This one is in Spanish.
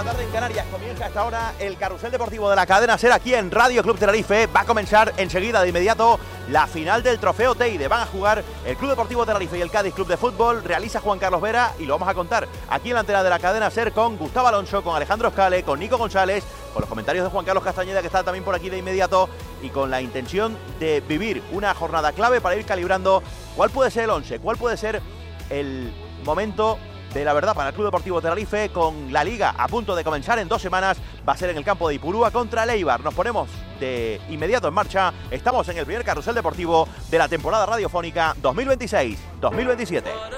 tarde en Canarias. Comienza hasta ahora el carrusel deportivo de la cadena SER aquí en Radio Club Tenerife. Va a comenzar enseguida, de inmediato, la final del Trofeo Teide. Van a jugar el Club Deportivo Tenerife y el Cádiz Club de Fútbol. Realiza Juan Carlos Vera y lo vamos a contar aquí en la antena de la cadena SER con Gustavo Alonso, con Alejandro Escale, con Nico González, con los comentarios de Juan Carlos Castañeda, que está también por aquí de inmediato, y con la intención de vivir una jornada clave para ir calibrando cuál puede ser el 11, cuál puede ser el momento de la verdad para el Club Deportivo Tenerife, con la Liga a punto de comenzar en 2 semanas. Va a ser en el campo de Ipurúa contra el Eibar. Nos ponemos de inmediato en marcha. Estamos en el primer carrusel deportivo de la temporada radiofónica 2026-2027.